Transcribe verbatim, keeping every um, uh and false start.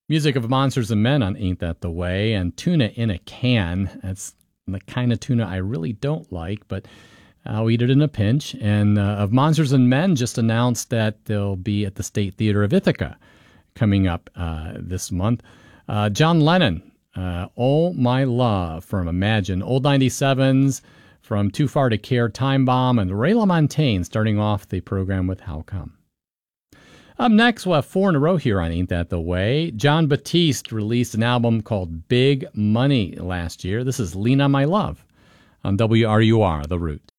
Music of Monsters and Men on Ain't That the Way, and Tuna in a Can. That's the kind of tuna I really don't like, but I'll eat it in a pinch. And uh, of Monsters and Men just announced that they'll be at the State Theater of Ithaca coming up uh, this month. Uh, John Lennon, uh, Oh My Love from Imagine. Old ninety-sevens from Too Far to Care, Time Bomb, and Ray LaMontagne starting off the program with How Come. Up next, we'll have four in a row here on Ain't That the Way. Jon Batiste released an album called Big Money last year. This is Lean on My Love on W R U R, The Root.